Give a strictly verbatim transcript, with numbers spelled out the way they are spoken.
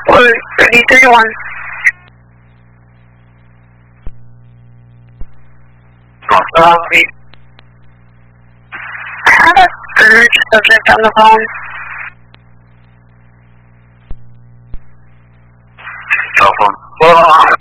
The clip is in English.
Or thirty thirty-one. Uh, wait. I had a third subject on the phone. Cell phone. Well, uh,